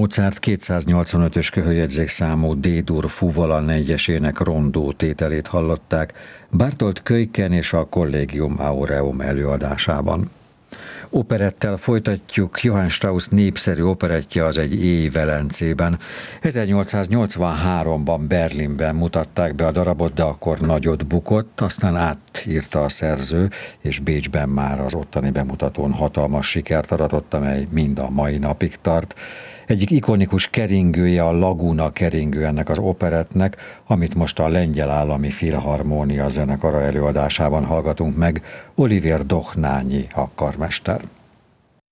Mozart 285-ös köhöjegyzék számú D-dur Fuvala negyesének rondó tételét hallották Bartolt Kölyken és a Collegium Aureum előadásában. Operettel folytatjuk. Johann Strauss népszerű operettje Az egy éj Velencében. 1883-ban Berlinben mutatták be a darabot, de akkor nagyot bukott, aztán átírta a szerző, és Bécsben már az ottani bemutatón hatalmas sikert aratott, amely mind a mai napig tart. Egyik ikonikus keringője a Laguna keringő ennek az operettnek, amit most a Lengyel Állami Filharmónia zenekara előadásában hallgatunk meg. Olivér Dohnányi a karmester.